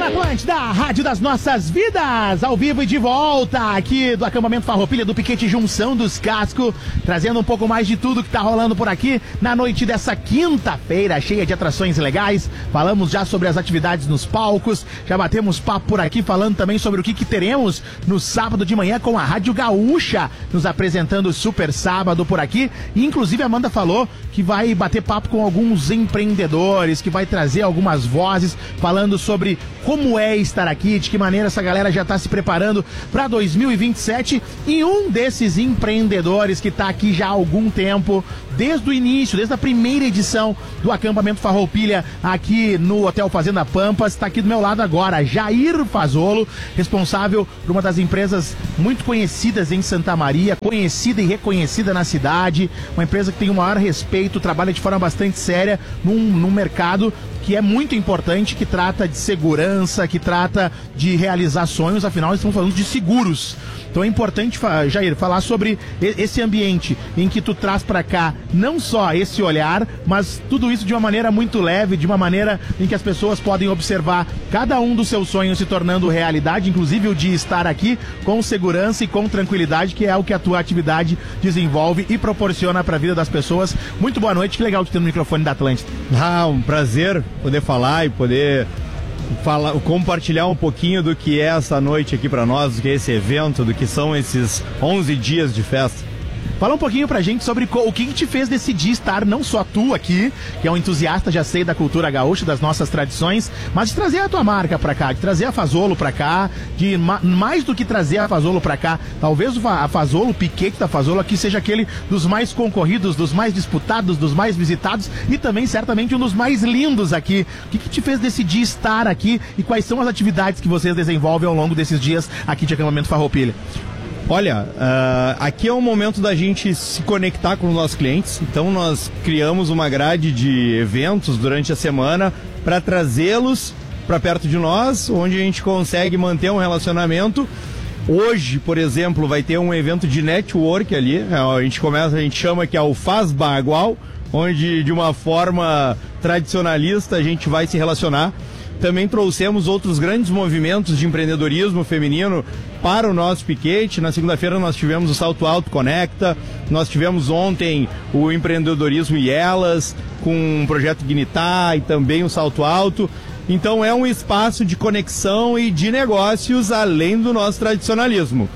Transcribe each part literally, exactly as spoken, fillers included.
na Atlântida, a rádio das nossas vidas, ao vivo e de volta aqui do acampamento Farroupilha, do Piquete Junção dos Cascos, trazendo um pouco mais de tudo que tá rolando por aqui na noite dessa quinta-feira, cheia de atrações legais. Falamos já sobre as atividades nos palcos, já batemos papo por aqui falando também sobre o que, que teremos no sábado de manhã com a Rádio Gaúcha, nos apresentando o Super Sábado por aqui. E, inclusive, a Amanda falou que vai bater papo com alguns empreendedores, que vai trazer algumas vozes falando sobre como é estar aqui, de que maneira essa galera já está se preparando para dois mil e vinte e sete. E um desses empreendedores que está aqui já há algum tempo, desde o início, desde a primeira edição do acampamento Farroupilha aqui no Hotel Fazenda Pampas, está aqui do meu lado agora, Jair Fazolo, responsável por uma das empresas muito conhecidas em Santa Maria, conhecida e reconhecida na cidade, uma empresa que tem o maior respeito, trabalha de forma bastante séria num, num mercado que é muito importante, que trata de segurança, que trata de realizar sonhos, afinal estamos falando de seguros. Então é importante, Jair, falar sobre esse ambiente em que tu traz para cá não só esse olhar, mas tudo isso de uma maneira muito leve, de uma maneira em que as pessoas podem observar cada um dos seus sonhos se tornando realidade, inclusive o de estar aqui com segurança e com tranquilidade, que é o que a tua atividade desenvolve e proporciona para a vida das pessoas. Muito boa noite, que legal te ter no microfone da Atlântida. Ah, um prazer poder falar e poder Falar, compartilhar um pouquinho do que é essa noite aqui para nós, do que é esse evento, do que são esses onze dias de festa. Fala um pouquinho pra gente sobre o que, que te fez decidir estar, não só tu aqui, que é um entusiasta, já sei, da cultura gaúcha, das nossas tradições, mas de trazer a tua marca pra cá, de trazer a Fazolo pra cá, de ma mais do que trazer a Fazolo pra cá, talvez a Fazolo, o piquete da Fazolo aqui seja aquele dos mais concorridos, dos mais disputados, dos mais visitados e também certamente um dos mais lindos aqui. O que, que te fez decidir estar aqui e quais são as atividades que vocês desenvolvem ao longo desses dias aqui de acampamento Farroupilha? Olha, uh, aqui é o momento da gente se conectar com os nossos clientes, então nós criamos uma grade de eventos durante a semana para trazê-los para perto de nós, onde a gente consegue manter um relacionamento. Hoje, por exemplo, vai ter um evento de network ali, a gente começa, a gente chama que é o Faz Bagual, onde de uma forma tradicionalista a gente vai se relacionar. Também trouxemos outros grandes movimentos de empreendedorismo feminino para o nosso piquete. Na segunda-feira nós tivemos o Salto Alto Conecta, nós tivemos ontem o empreendedorismo e elas, com um projeto Guinitá e também o Salto Alto. Então é um espaço de conexão e de negócios além do nosso tradicionalismo.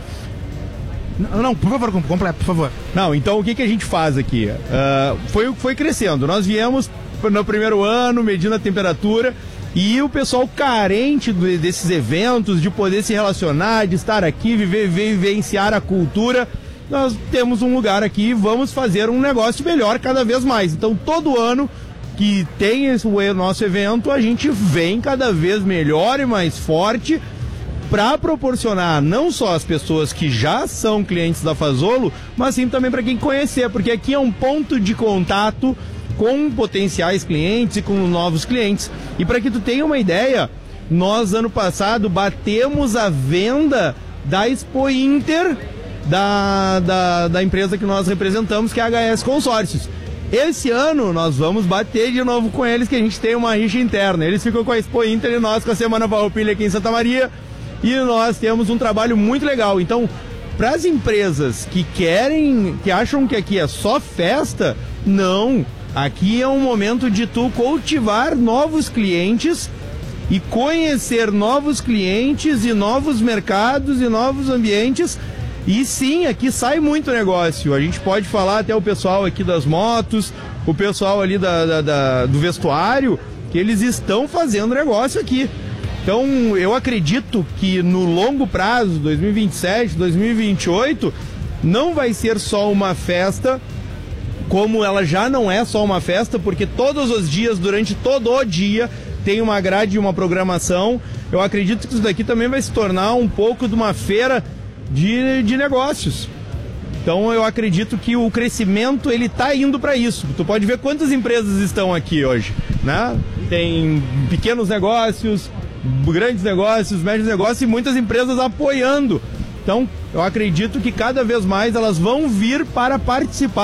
Não, não, por favor, completo, por favor. Não, então o que, que a gente faz aqui? Uh, foi, foi crescendo. Nós viemos no primeiro ano, medindo a temperatura, e o pessoal carente desses eventos, de poder se relacionar, de estar aqui, viver, vivenciar a cultura, nós temos um lugar aqui e vamos fazer um negócio melhor cada vez mais. Então todo ano que tem esse, o nosso evento, a gente vem cada vez melhor e mais forte para proporcionar não só as pessoas que já são clientes da Fazolo, mas sim também para quem conhecer, porque aqui é um ponto de contato com potenciais clientes e com novos clientes. E para que tu tenha uma ideia, nós ano passado batemos a venda da Expo Inter da, da, da empresa que nós representamos, que é a H S Consórcios. Esse ano nós vamos bater de novo com eles, que a gente tem uma rixa interna. Eles ficam com a Expo Inter e nós com a Semana Farroupilha aqui em Santa Maria, e nós temos um trabalho muito legal. Então, para as empresas que querem, que acham que aqui é só festa, não. Aqui é um momento de tu cultivar novos clientes e conhecer novos clientes e novos mercados e novos ambientes. E sim, aqui sai muito negócio. A gente pode falar até o pessoal aqui das motos, o pessoal ali da, da, da, do vestuário, que eles estão fazendo negócio aqui. Então eu acredito que no longo prazo, dois mil e vinte e sete, dois mil e vinte e oito, não vai ser só uma festa, como ela já não é só uma festa, porque todos os dias, durante todo o dia, tem uma grade e uma programação. Eu acredito que isso daqui também vai se tornar um pouco de uma feira de, de negócios. Então eu acredito que o crescimento, ele tá indo para isso. Tu pode ver quantas empresas estão aqui hoje, né? Tem pequenos negócios, grandes negócios, médios negócios e muitas empresas apoiando. Então eu acredito que cada vez mais elas vão vir para participar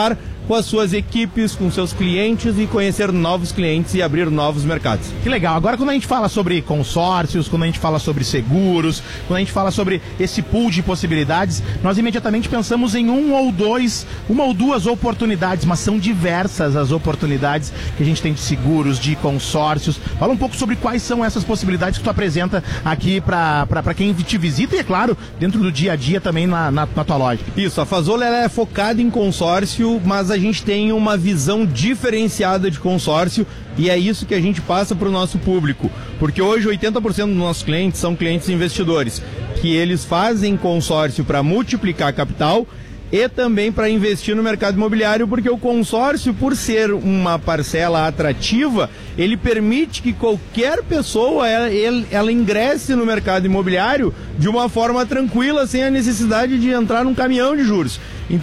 com as suas equipes, com seus clientes e conhecer novos clientes e abrir novos mercados. Que legal. Agora, quando a gente fala sobre consórcios, quando a gente fala sobre seguros, quando a gente fala sobre esse pool de possibilidades, nós imediatamente pensamos em um ou dois, uma ou duas oportunidades, mas são diversas as oportunidades que a gente tem de seguros, de consórcios. Fala um pouco sobre quais são essas possibilidades que tu apresenta aqui para quem te visita e, é claro, dentro do dia a dia também na, na, na tua loja. Isso, a Fazoli ela é focada em consórcio, mas a gente tem uma visão diferenciada de consórcio e é isso que a gente passa para o nosso público, porque hoje oitenta por cento dos nossos clientes são clientes investidores, que eles fazem consórcio para multiplicar capital e também para investir no mercado imobiliário, porque o consórcio, por ser uma parcela atrativa, ele permite que qualquer pessoa ela, ela ingresse no mercado imobiliário de uma forma tranquila, sem a necessidade de entrar num caminhão de juros. Então,